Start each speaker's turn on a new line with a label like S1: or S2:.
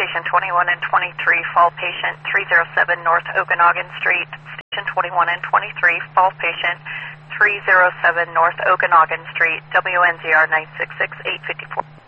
S1: Station 21 and 23, fall patient 307 North Okanagan Street. Station 21 and 23, fall patient 307 North Okanagan Street, WNZR 966-854.